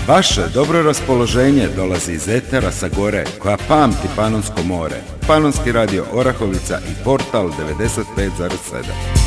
Vaše dobro raspoloženje dolazi iz etera sa gore koja pamti Panonsko more. Panonski radio Orahovica i portal 95,7.